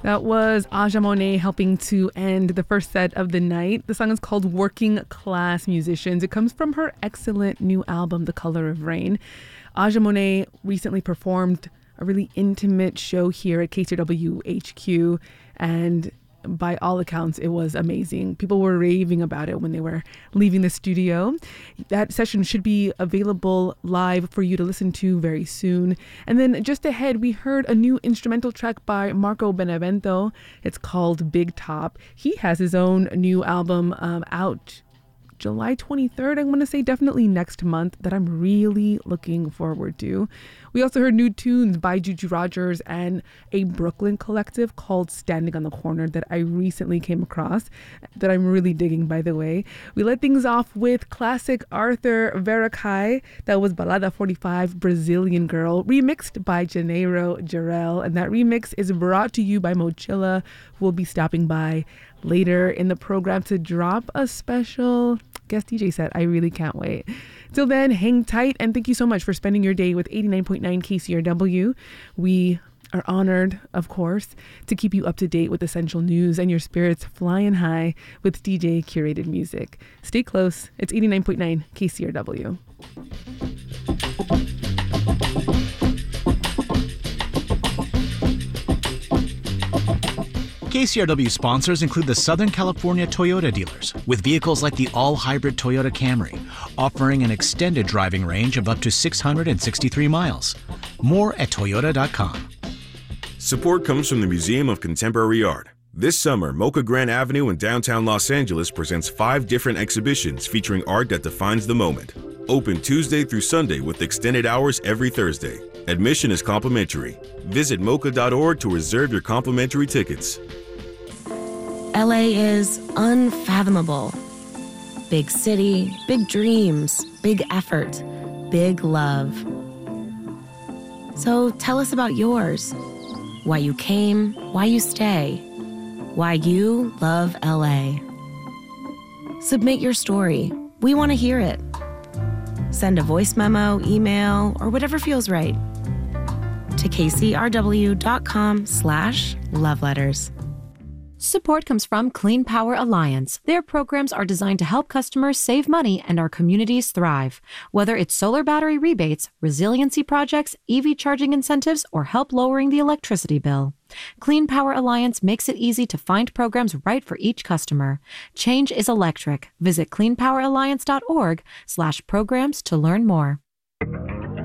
That was Aja Monet helping to end the first set of the night. The song is called Working Class Musicians. It comes from her excellent new album, The Color of Rain. Aja Monet recently performed a really intimate show here at KCRW HQ, and by all accounts, it was amazing. People were raving about it when they were leaving the studio. That session should be available live for you to listen to very soon. And then just ahead, we heard a new instrumental track by Marco Benevento. It's called Big Top. He has his own new album out July 23rd, I want to say, definitely next month, that I'm really looking forward to. We also heard new tunes by Juju Rogers and a Brooklyn collective called Standing on the Corner that I recently came across, that I'm really digging, by the way. We led things off with classic Arthur Veracai. That was Balada 45, Brazilian Girl, remixed by Janeiro Jarrell. And that remix is brought to you by Mochilla, who will be stopping by later in the program to drop a special guest DJ set. I really can't wait. Till then, hang tight, and thank you so much for spending your day with 89.9 KCRW. We are honored, of course, to keep you up to date with essential news and your spirits flying high with DJ curated music. Stay close. It's 89.9 KCRW. KCRW sponsors include the Southern California Toyota dealers, with vehicles like the all-hybrid Toyota Camry, offering an extended driving range of up to 663 miles. More at toyota.com. Support comes from the Museum of Contemporary Art. This summer, Mocha Grand Avenue in downtown Los Angeles presents 5 different exhibitions featuring art that defines the moment. Open Tuesday through Sunday with extended hours every Thursday. Admission is complimentary. Visit mocha.org to reserve your complimentary tickets. LA is unfathomable. Big city, big dreams, big effort, big love. So tell us about yours. Why you came, why you stay, why you love LA. Submit your story. We want to hear it. Send a voice memo, email, or whatever feels right to kcrw.com/loveletters. Support comes from Clean Power Alliance. Their programs are designed to help customers save money and our communities thrive. Whether it's solar battery rebates, resiliency projects, EV charging incentives, or help lowering the electricity bill, Clean Power Alliance makes it easy to find programs right for each customer. Change is electric. Visit cleanpoweralliance.org/programs to learn more.